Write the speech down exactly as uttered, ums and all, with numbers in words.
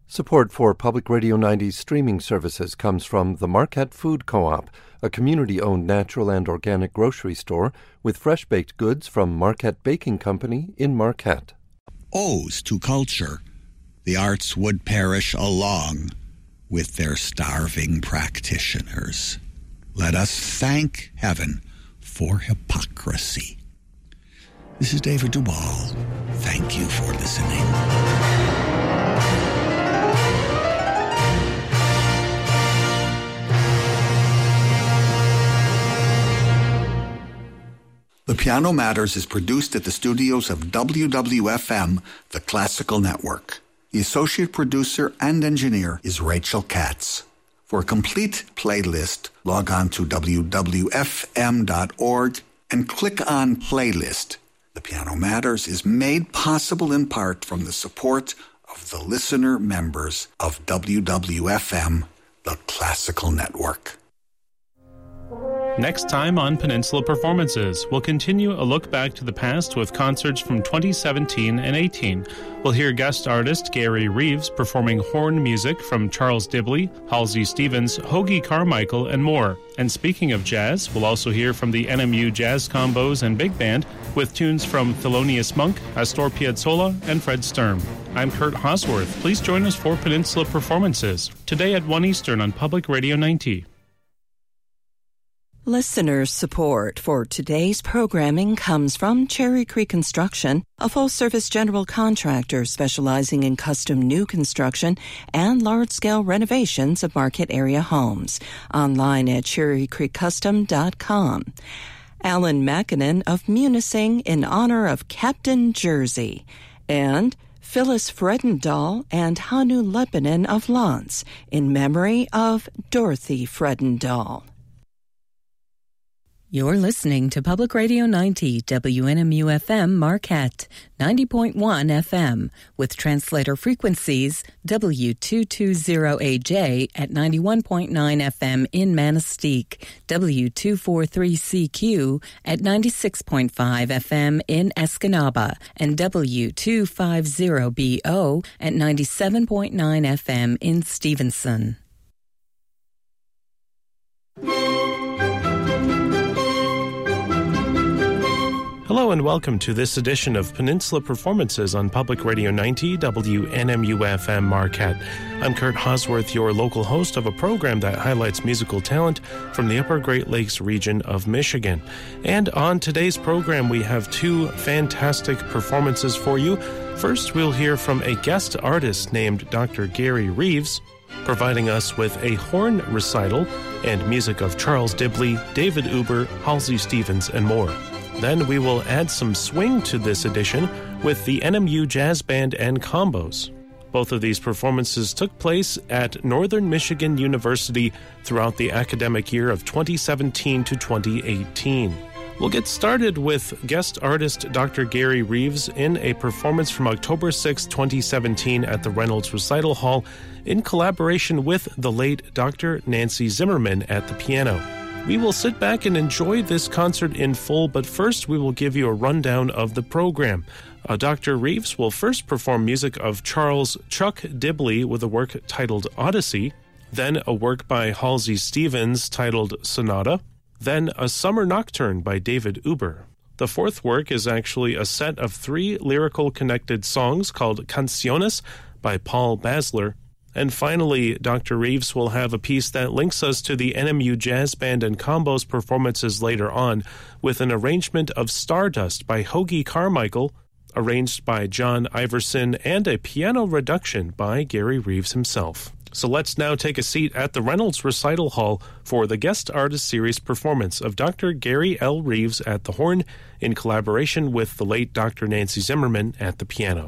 Support for Public Radio ninety's streaming services comes from the Marquette Food Co-op, a community-owned natural and organic grocery store with fresh-baked goods from Marquette Baking Company in Marquette. O's to culture. The arts would perish along with their starving practitioners. Let us thank heaven for hypocrisy. This is David Duval. Thank you for listening. The Piano Matters is produced at the studios of W W F M, the Classical Network. The associate producer and engineer is Rachel Katz. For a complete playlist, log on to w w f m dot org and click on Playlist. The Piano Matters is made possible in part from the support of the listener members of W W F M, the Classical Network. Next time on Peninsula Performances, we'll continue a look back to the past with concerts from twenty seventeen and eighteen. We'll hear guest artist Gary Reeves performing horn music from Charles Dibley, Halsey Stevens, Hoagy Carmichael, and more. And speaking of jazz, we'll also hear from the N M U Jazz Combos and Big Band with tunes from Thelonious Monk, Astor Piazzolla, and Fred Sturm. I'm Kurt Hosworth. Please join us for Peninsula Performances, today at one Eastern on Public Radio ninety. Listener support for today's programming comes from Cherry Creek Construction, a full-service general contractor specializing in custom new construction and large-scale renovations of market-area homes. Online at cherry creek custom dot com. Alan Mackinnon of Munising in honor of Captain Jersey. And Phyllis Fredendahl and Hanu Lepinen of Lance in memory of Dorothy Fredendahl. You're listening to Public Radio ninety, W N M U F M Marquette, ninety point one F M, with translator frequencies W two twenty A J at ninety-one point nine F M in Manistee, W two forty-three C Q at ninety-six point five F M in Escanaba, and W two fifty B O at ninety-seven point nine F M in Stevenson. Hello and welcome to this edition of Peninsula Performances on Public Radio ninety, W N M U F M Marquette. I'm Kurt Hosworth, your local host of a program that highlights musical talent from the Upper Great Lakes region of Michigan. And on today's program, we have two fantastic performances for you. First, we'll hear from a guest artist named Doctor Gary Reeves, providing us with a horn recital and music of Charles Dibley, David Uber, Halsey Stevens, and more. Then we will add some swing to this edition with the N M U Jazz Band and Combos. Both of these performances took place at Northern Michigan University throughout the academic year of twenty seventeen to twenty eighteen. We'll get started with guest artist Doctor Gary Reeves in a performance from October sixth, twenty seventeen at the Reynolds Recital Hall in collaboration with the late Doctor Nancy Zimmerman at the piano. We will sit back and enjoy this concert in full, but first we will give you a rundown of the program. Uh, Doctor Reeves will first perform music of Charles Chuck Dibley with a work titled Odyssey, then a work by Halsey Stevens titled Sonata, then a Summer Nocturne by David Uber. The fourth work is actually a set of three lyrical connected songs called Canciones by Paul Basler. And finally, Doctor Reeves will have a piece that links us to the N M U Jazz Band and Combos performances later on with an arrangement of Stardust by Hoagy Carmichael, arranged by John Iverson, and a piano reduction by Gary Reeves himself. So let's now take a seat at the Reynolds Recital Hall for the Guest Artist Series performance of Doctor Gary L. Reeves at the horn in collaboration with the late Doctor Nancy Zimmerman at the piano.